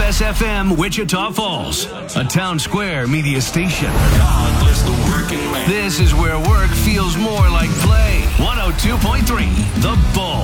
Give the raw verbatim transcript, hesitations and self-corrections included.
S F M Wichita Falls, a town square media station. This is where work feels more like play. one oh two point three, The Bull.